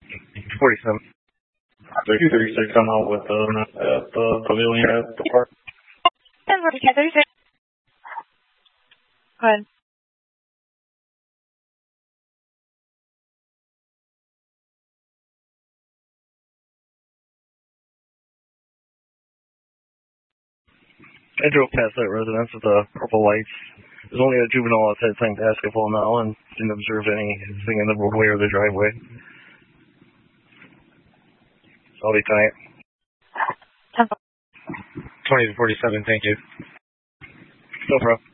47. 36 come out with the pavilion at the park. 36. Go ahead. I drove past that residence with the purple lights. There's only a juvenile outside playing basketball now and didn't observe anything in the roadway or the driveway. I'll be tonight. 10. 20 to 47, thank you. No problem.